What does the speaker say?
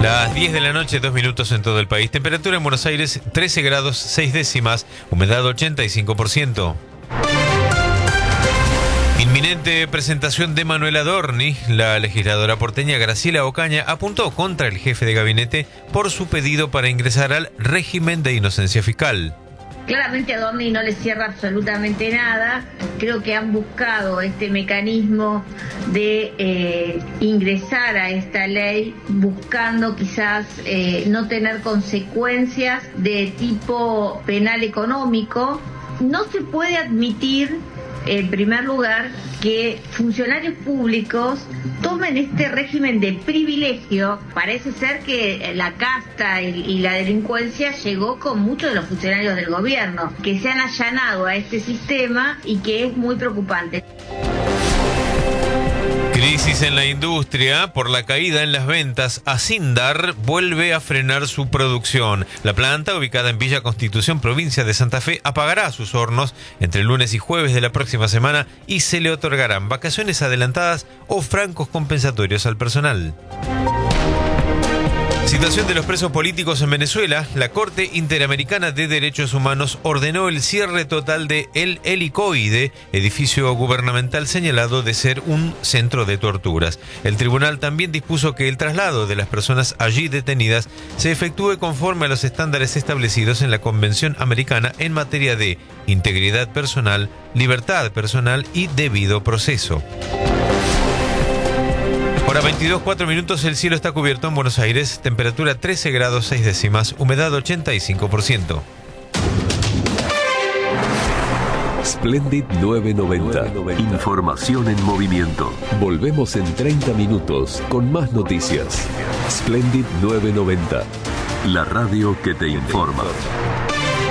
Las 10 de la noche, 2 minutos en todo el país. Temperatura en Buenos Aires, 13 grados 6 décimas. Humedad 85%. Inminente presentación de Manuela Adorni. La legisladora porteña Graciela Ocaña apuntó contra el jefe de gabinete por su pedido para ingresar al régimen de inocencia fiscal. Claramente a Adorni no le cierra absolutamente nada. Creo que han buscado este mecanismo de ingresar a esta ley buscando quizás no tener consecuencias de tipo penal económico. No se puede admitir, en primer lugar, que funcionarios públicos tomen este régimen de privilegio. Parece ser que la casta y la delincuencia llegó con muchos de los funcionarios del gobierno, que se han allanado a este sistema y que es muy preocupante. Crisis en la industria por la caída en las ventas. Acindar vuelve a frenar su producción. La planta, ubicada en Villa Constitución, provincia de Santa Fe, apagará sus hornos entre lunes y jueves de la próxima semana y se le otorgarán vacaciones adelantadas o francos compensatorios al personal. Situación de los presos políticos en Venezuela. La Corte Interamericana de Derechos Humanos ordenó el cierre total de El Helicoide, edificio gubernamental señalado de ser un centro de torturas. El tribunal también dispuso que el traslado de las personas allí detenidas se efectúe conforme a los estándares establecidos en la Convención Americana en materia de integridad personal, libertad personal y debido proceso. Ahora 22:04 minutos, el cielo está cubierto en Buenos Aires, temperatura 13 grados 6 décimas, humedad 85%. Splendid 990. Información en movimiento. Volvemos en 30 minutos con más noticias. Splendid 990. La radio que te informa.